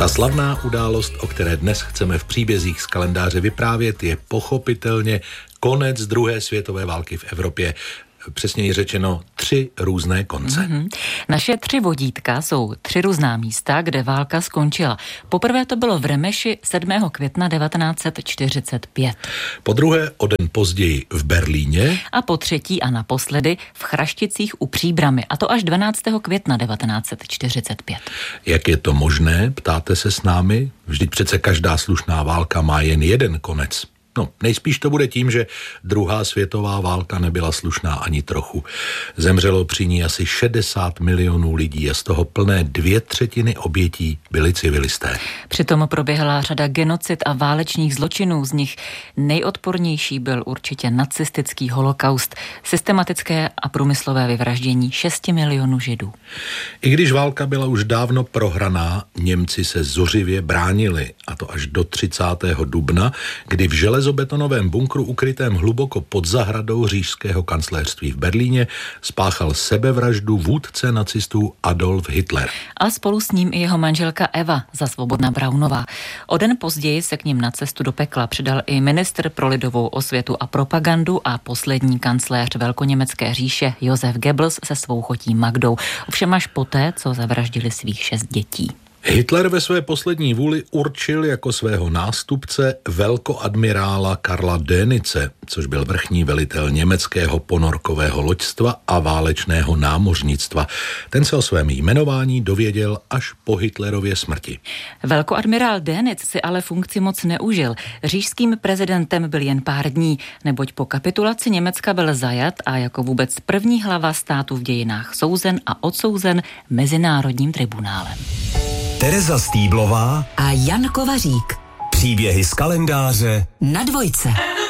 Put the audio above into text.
Ta slavná událost, o které dnes chceme v příbězích z kalendáře vyprávět, je pochopitelně konec druhé světové války v Evropě. Přesněji řečeno 3 různé konce. Naše 3 vodítka jsou 3 různá místa, kde válka skončila. Poprvé to bylo v Remeši 7. května 1945. Po druhé o den později v Berlíně. A po třetí a naposledy v Chrašticích u Příbrami, a to až 12. května 1945. Jak je to možné, ptáte se s námi? Vždyť přece každá slušná válka má jen jeden konec. No, nejspíš to bude tím, že druhá světová válka nebyla slušná ani trochu. Zemřelo při ní asi 60 milionů lidí a z toho plné 2/3 obětí byli civilisté. Přitom proběhla řada genocid a válečných zločinů, z nich nejodpornější byl určitě nacistický holokaust, systematické a průmyslové vyvraždění 6 milionů Židů. I když válka byla už dávno prohraná, Němci se zuřivě bránili, a to až do 30. dubna, kdy v železobetonovém bunkru ukrytém hluboko pod zahradou říšského kancléřství v Berlíně spáchal sebevraždu vůdce nacistů Adolf Hitler. A spolu s ním i jeho manželka Eva, za Svobodna Braunová. O den později se k nim na cestu do pekla přidal i ministr pro lidovou osvětu a propagandu a poslední kancléř velkoněmecké říše Josef Goebbels se svou chotí Magdou. Ovšem až poté, co zavraždili svých 6 dětí. Hitler ve své poslední vůli určil jako svého nástupce velkoadmirála Karla Dönitze, což byl vrchní velitel německého ponorkového loďstva a válečného námořnictva. Ten se o svém jmenování dověděl až po Hitlerově smrti. Velkoadmirál Dönitz si ale funkci moc neužil. Říšským prezidentem byl jen pár dní, neboť po kapitulaci Německa byl zajat a jako vůbec první hlava státu v dějinách souzen a odsouzen Mezinárodním tribunálem. Tereza Stýblová a Jan Kovařík. Příběhy z kalendáře na Dvojce.